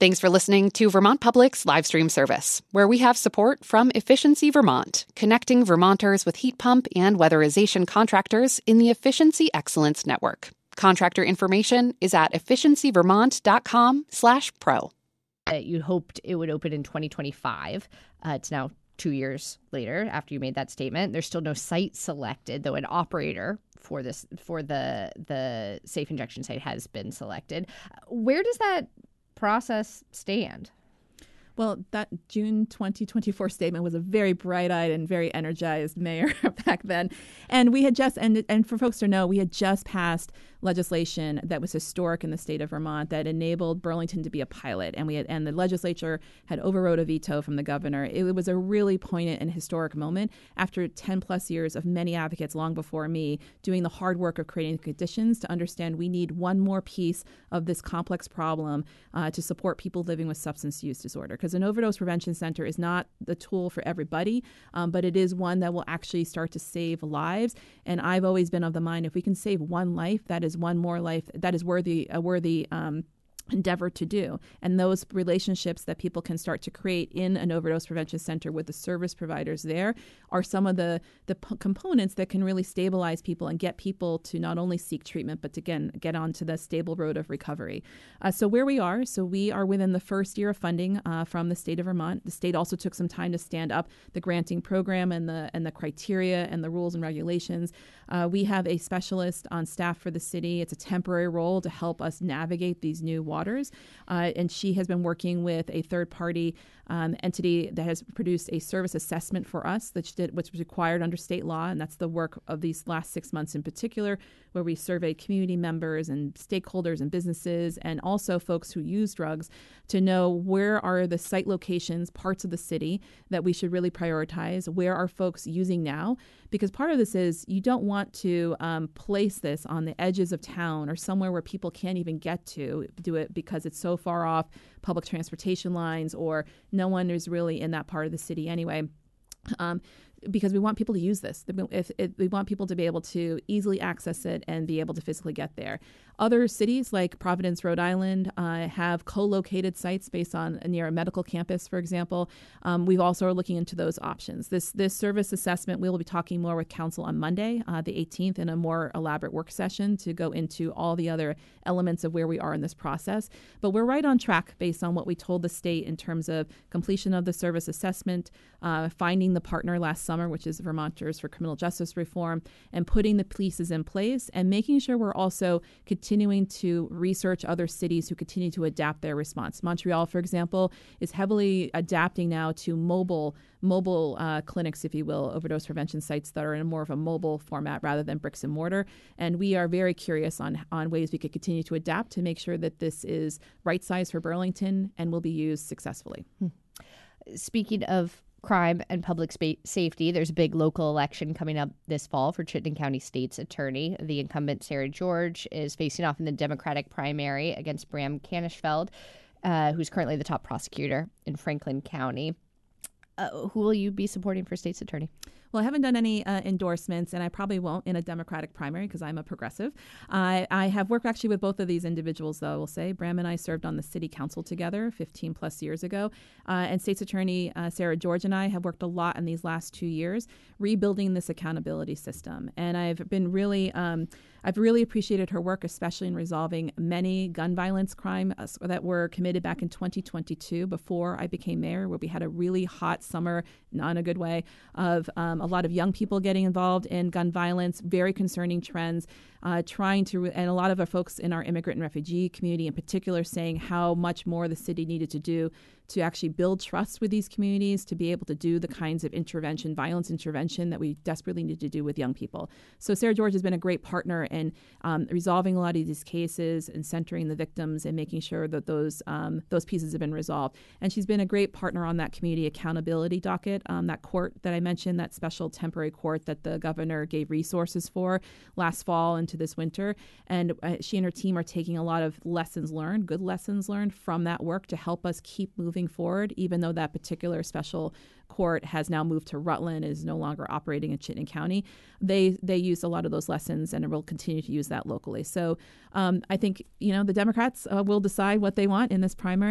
Thanks for listening to Vermont Public's live stream service, where we have support from Efficiency Vermont, connecting Vermonters with heat pump and weatherization contractors in the Efficiency Excellence Network. Contractor information is at efficiencyvermont.com/pro. You hoped it would open in 2025. It's now 2 years later after you made that statement. There's still no site selected, though an operator for the safe injection site has been selected. Where does that process stand? Well, that June 2024 statement was a very bright-eyed and very energized mayor back then. And we had just, and for folks to know, we had just passed legislation that was historic in the state of Vermont that enabled Burlington to be a pilot. And the legislature had overrode a veto from the governor. It was a really poignant and historic moment after 10 plus years of many advocates long before me doing the hard work of creating conditions to understand we need one more piece of this complex problem to support people living with substance use disorder. Because an overdose prevention center is not the tool for everybody, but it is one that will actually start to save lives. And I've always been of the mind, if we can save one life, that is one more life that is a worthy endeavor to do. And those relationships that people can start to create in an overdose prevention center with the service providers there are some of the components that can really stabilize people and get people to not only seek treatment, but to get onto the stable road of recovery. So we are within the first year of funding from the state of Vermont. The state also took some time to stand up the granting program and the criteria and the rules and regulations. We have a specialist on staff for the city. It's a temporary role to help us navigate these new waters. And she has been working with a third-party entity that has produced a service assessment for us, which was required under state law. And that's the work of these last 6 months in particular, where we surveyed community members and stakeholders and businesses and also folks who use drugs to know where are the site locations, parts of the city that we should really prioritize, where are folks using now. Because part of this is you don't want to place this on the edges of town or somewhere where people can't even get to do it because it's so far off public transportation lines or no one is really in that part of the city anyway. Because we want people to use this. We want people to be able to easily access it and be able to physically get there. Other cities like Providence, Rhode Island, have co-located sites based on near a medical campus, for example. We've also are looking into those options. This service assessment, we will be talking more with council on Monday, the 18th, in a more elaborate work session to go into all the other elements of where we are in this process. But we're right on track based on what we told the state in terms of completion of the service assessment, finding the partner last summer, which is Vermonters for Criminal Justice Reform, and putting the pieces in place and making sure we're also continuing to research other cities who continue to adapt their response. Montreal, for example, is heavily adapting now to mobile clinics, if you will, overdose prevention sites that are in more of a mobile format rather than bricks and mortar. And we are very curious on ways we could continue to adapt to make sure that this is right size for Burlington and will be used successfully. Speaking of crime and public safety, there's a big local election coming up this fall for Chittenden County State's Attorney. The incumbent, Sarah George, is facing off in the Democratic primary against Bram Kanishfeld, who's currently the top prosecutor in Franklin County. Who will you be supporting for State's Attorney? Well, I haven't done any endorsements, and I probably won't in a Democratic primary because I'm a progressive. I have worked actually with both of these individuals, though, I will say. Bram and I served on the city council together 15 plus years ago. And State's Attorney Sarah George and I have worked a lot in these last 2 years rebuilding this accountability system. And I've really appreciated her work, especially in resolving many gun violence crimes that were committed back in 2022 before I became mayor, where we had a really hot summer, not in a good way, of a lot of young people getting involved in gun violence, very concerning trends, and a lot of our folks in our immigrant and refugee community in particular saying how much more the city needed to do to actually build trust with these communities, to be able to do the kinds of violence intervention that we desperately need to do with young people. So Sarah George has been a great partner in resolving a lot of these cases and centering the victims and making sure that those pieces have been resolved. And she's been a great partner on that community accountability docket, that court that I mentioned, that special temporary court that the governor gave resources for last fall into this winter. And she and her team are taking a lot of good lessons learned from that work to help us keep moving forward, even though that particular special court has now moved to Rutland and is no longer operating in Chittenden County. They used a lot of those lessons and will continue to use that locally. So I think, the Democrats will decide what they want in this primary.